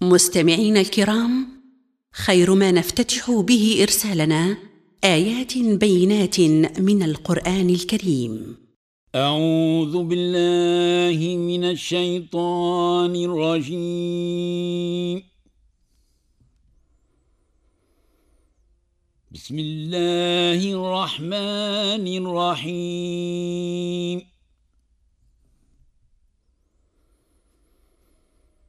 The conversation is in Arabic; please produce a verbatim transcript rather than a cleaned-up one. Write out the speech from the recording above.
مستمعينا الكرام، خير ما نفتتح به إرسالنا آيات بينات من القرآن الكريم. أعوذ بالله من الشيطان الرجيم. بسم الله الرحمن الرحيم.